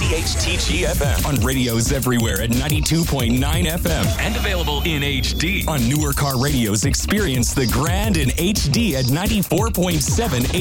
WPHTG FM. On radios everywhere at 92.9 FM. And available in HD. On newer car radios, experience the grand in HD at 94.7